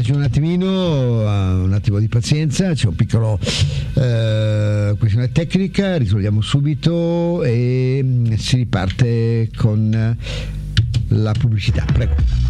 Aspettaci un attimo di pazienza, c'è un piccolo questione tecnica, risolviamo subito e si riparte con la pubblicità. Prego.